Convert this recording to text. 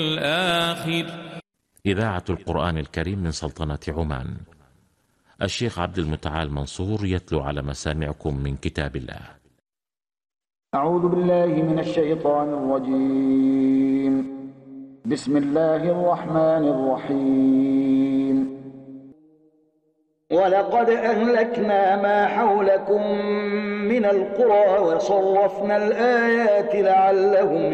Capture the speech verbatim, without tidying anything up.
الآخر. إذاعة القرآن الكريم من سلطنة عمان. الشيخ عبد المتعال منصور يتلو على مسامعكم من كتاب الله. أعوذ بالله من الشيطان الرجيم. بسم الله الرحمن الرحيم. ولقد أهلكنا ما حولكم من القرى وصرفنا الآيات لعلهم